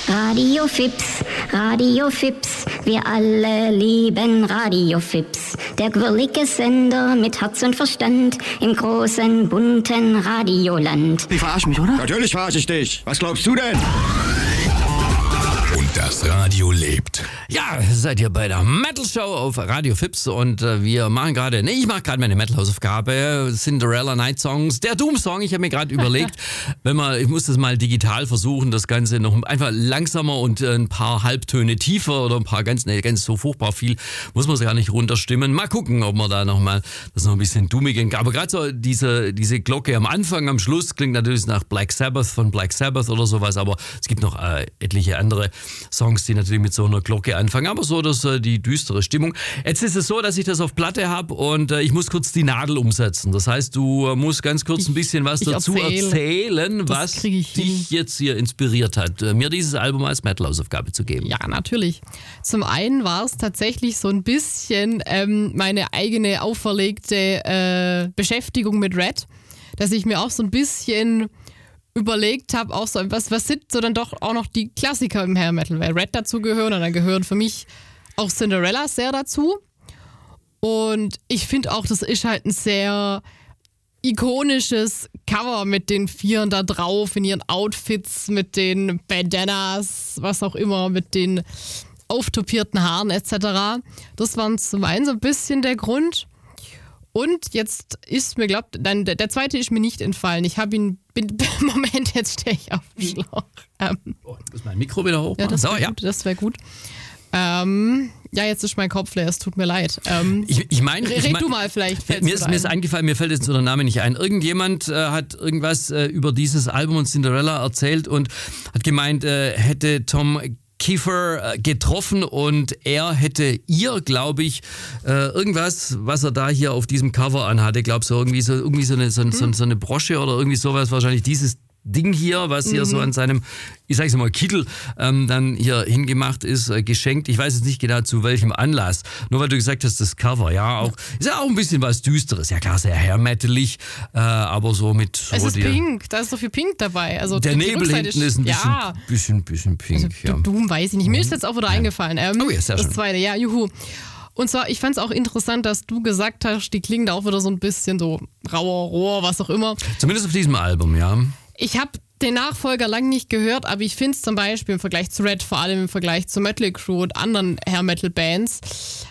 Radio Fips, Radio Fips, wir alle lieben Radio Fips. Der quirlige Sender mit Herz und Verstand im großen, bunten Radioland. Die verarschen mich, oder? Natürlich verarsche ich dich. Was glaubst du denn? Und das Radio lebt. Ja, seid ihr bei der Metal Show auf Radio Fips und ich mache gerade meine Metal-Hausaufgabe, Cinderella Night Songs, der Doom-Song. Ich habe mir gerade überlegt, ich muss das mal digital versuchen, das Ganze noch einfach langsamer und ein paar Halbtöne tiefer oder ein paar ganz so furchtbar viel, muss man es gar nicht runterstimmen. Mal gucken, ob man da nochmal das noch ein bisschen dummigen kann. Aber gerade so diese Glocke am Anfang, am Schluss klingt natürlich nach Black Sabbath von Black Sabbath oder sowas, aber es gibt noch etliche andere Songs, die natürlich mit so einer Glocke anfangen, aber so die düstere Stimmung. Jetzt ist es so, dass ich das auf Platte habe und ich muss kurz die Nadel umsetzen. Das heißt, du musst ganz kurz ein bisschen was dazu erzählen, was dich jetzt hier inspiriert hat, mir dieses Album als Metal-Hausaufgabe zu geben. Ja, natürlich. Zum einen war es tatsächlich so ein bisschen meine eigene auferlegte Beschäftigung mit Red, dass ich mir auch so ein bisschen überlegt habe, auch so, was sind so dann doch auch noch die Klassiker im Hair Metal, weil Red dazu gehören und dann gehören für mich auch Cinderella sehr dazu. Und ich finde auch, das ist halt ein sehr ikonisches Cover mit den Vieren da drauf, in ihren Outfits, mit den Bandanas, was auch immer, mit den auftopierten Haaren etc. Das war zum einen so ein bisschen der Grund. Und jetzt ist mir, der zweite ist mir nicht entfallen. Ich habe ihn, Moment, jetzt stehe ich auf dem Schlauch. Muss mein Mikro wieder hoch? Ja, das wäre gut. Ja, jetzt ist mein Kopf leer, es tut mir leid. Red du mal vielleicht. Mir ist eingefallen, mir fällt jetzt so der Name nicht ein. Irgendjemand hat irgendwas über dieses Album und Cinderella erzählt und hat gemeint, hätte Tom Kiefer getroffen und er hätte ihr, glaube ich, irgendwas, was er da hier auf diesem Cover anhatte, glaube so eine Brosche oder irgendwie sowas, wahrscheinlich dieses Ding hier, was hier so an seinem, ich sag's mal, Kittel dann hier hingemacht ist, geschenkt. Ich weiß jetzt nicht genau zu welchem Anlass. Nur weil du gesagt hast, das Cover, ist ja auch ein bisschen was Düsteres. Ja klar, sehr hair-metalig, aber so mit... So es ist pink, da ist so viel pink dabei. Also der Nebel hinten ist ein bisschen pink. Also, Doom weiß ich nicht. Mir ist jetzt auch wieder eingefallen. Sehr das schön. Zweite, ja, juhu. Und zwar, ich fand es auch interessant, dass du gesagt hast, die klingen da auch wieder so ein bisschen so rauer Rohr, was auch immer. Zumindest auf diesem Album, ja. Ich habe den Nachfolger lang nicht gehört, aber ich finde es zum Beispiel im Vergleich zu Red, vor allem im Vergleich zu Mötley Crüe und anderen Hair-Metal-Bands,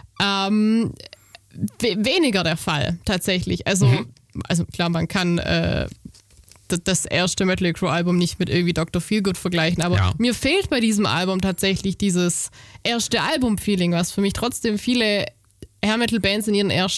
weniger der Fall tatsächlich. Also klar, man kann das erste Mötley Crüe-Album nicht mit irgendwie Dr. Feelgood vergleichen, aber mir fehlt bei diesem Album tatsächlich dieses erste Album-Feeling, was für mich trotzdem viele Hair-Metal-Bands in ihren ersten